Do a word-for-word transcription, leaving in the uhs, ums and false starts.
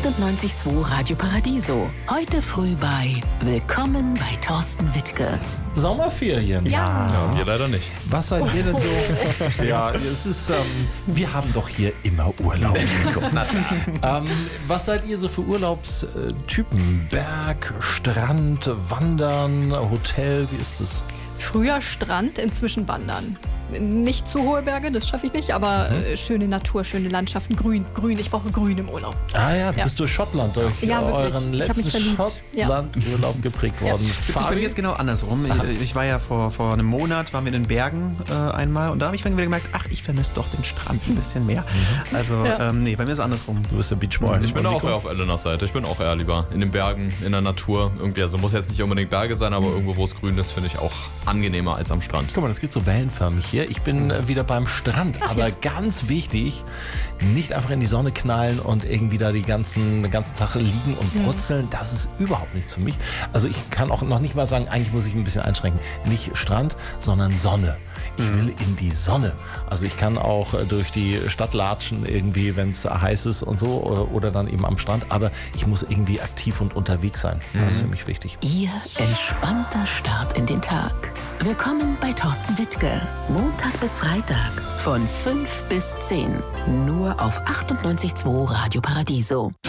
achtundneunzig Komma zwei Radio Paradiso. Heute früh bei Willkommen bei Thorsten Wittke. Sommerferien. Ja. Ja, wir leider nicht. Was seid ihr denn so? Ja, es ist, ähm, wir haben doch hier immer Urlaub. ähm, was seid ihr so für Urlaubstypen? Berg, Strand, Wandern, Hotel, wie ist es? Früher Strand, inzwischen Wandern. Nicht zu hohe Berge, das schaffe ich nicht, aber mhm. äh, schöne Natur, schöne Landschaften, grün, grün. Ich brauche grün im Urlaub. Ah ja, du ja. bist durch Schottland, durch ja, euren letzten Schottland-Urlaub ja. geprägt worden. Ja. Bei mir ist genau andersrum. Ich, ich war ja vor, vor einem Monat, waren wir in den Bergen äh, einmal und da habe ich dann wieder gemerkt, ach, ich vermisse doch den Strand ein bisschen mehr. Mhm. Also, ja. ähm, nee, bei mir ist es andersrum. Du bist der Beachboy. Ich bin auch eher auf Elenas Seite. Ich bin auch eher lieber in den Bergen, in der Natur. Irgendwie, also muss jetzt nicht unbedingt Berge sein, aber irgendwo, wo es grün ist, finde ich auch angenehmer als am Strand. Guck mal, das geht so wellenförmig hier. Ich bin äh, wieder beim Strand, aber ganz wichtig, nicht einfach in die Sonne knallen und irgendwie da die ganzen, den ganzen Tag liegen und brutzeln. Mhm. Das ist überhaupt nichts für mich. Also ich kann auch noch nicht mal sagen, eigentlich muss ich ein bisschen einschränken. Nicht Strand, sondern Sonne. Ich will in die Sonne. Also ich kann auch durch die Stadt latschen irgendwie, wenn es heiß ist und so oder, oder dann eben am Strand. Aber ich muss irgendwie aktiv und unterwegs sein. Das ist für mich wichtig. Ihr entspannter Start in den Tag. Willkommen bei Thorsten Wittke. Montag bis Freitag von fünf bis zehn. Nur auf achtundneunzig Komma zwei Radio Paradiso.